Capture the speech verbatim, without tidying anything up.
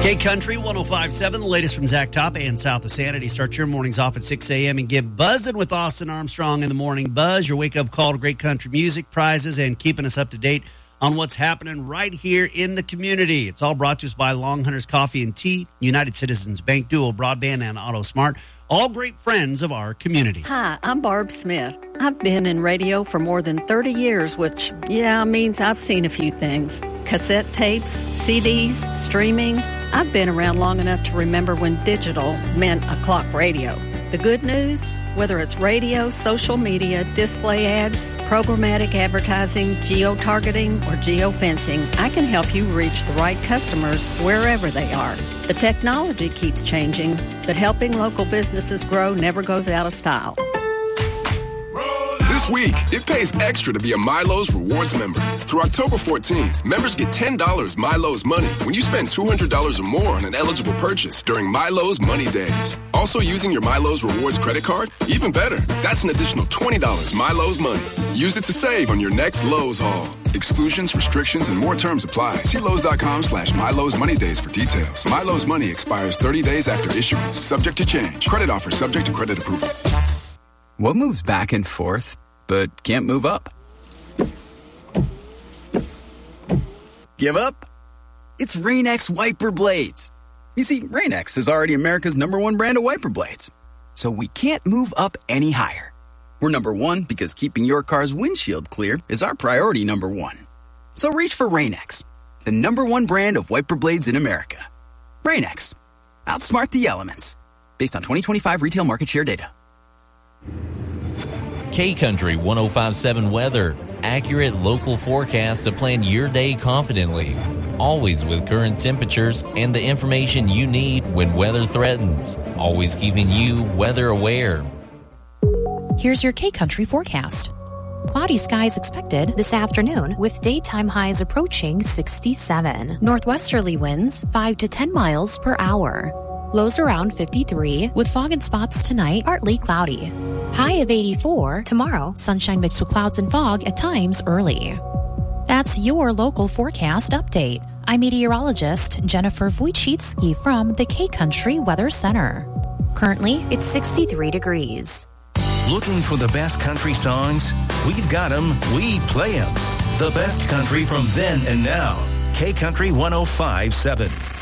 K-Country one oh five point seven, the latest from Zach Top and South of Sanity. Start your mornings off at six a.m. and get buzzing with Austin Armstrong in the morning. Buzz, your wake-up call to great country music, prizes, and keeping us up to date on what's happening right here in the community. It's all brought to us by Long Hunters Coffee and Tea, United Citizens Bank, Dual Broadband, and Auto Smart. All great friends of our community. Hi, I'm Barb Smith. I've been in radio for more than thirty years, which, yeah, means I've seen a few things. Cassette tapes, C Ds, streaming. I've been around long enough to remember when digital meant a clock radio. The good news? Whether it's radio, social media, display ads, programmatic advertising, geo-targeting, or geo-fencing, I can help you reach the right customers wherever they are. The technology keeps changing, but helping local businesses grow never goes out of style. This week, it pays extra to be a Milo's Rewards member. Through October fourteenth, members get ten dollars Milo's Money when you spend two hundred dollars or more on an eligible purchase during Milo's Money Days. Also using your Milo's Rewards credit card? Even better, that's an additional twenty dollars Milo's Money. Use it to save on your next Lowe's haul. Exclusions, restrictions, and more terms apply. See Lowe's.com slash Milo's Money Days for details. Milo's Money expires thirty days after issuance. Subject to change. Credit offer subject to credit approval. What moves back and forth but can't move up? Give up? It's Rain-X wiper blades. You see, Rain-X is already America's number one brand of wiper blades. So we can't move up any higher. We're number one because keeping your car's windshield clear is our priority number one. So reach for Rain-X, the number one brand of wiper blades in America. Rain-X. Outsmart the elements. Based on twenty twenty-five retail market share data. K-Country one oh five point seven weather. Accurate local forecast to plan your day confidently. Always with current temperatures and the information you need when weather threatens. Always keeping you weather aware. Here's your K-Country forecast. Cloudy skies expected this afternoon with daytime highs approaching sixty-seven. Northwesterly winds five to ten miles per hour. Lows around fifty-three with fog in spots tonight, partly cloudy. High of eighty-four tomorrow, sunshine mixed with clouds and fog at times early. That's your local forecast update. I'm meteorologist Jennifer Wojcicki from the K-Country Weather Center. Currently, it's sixty-three degrees. Looking for the best country songs? We've got them, we play them. The best country from then and now. K-Country one oh five point seven.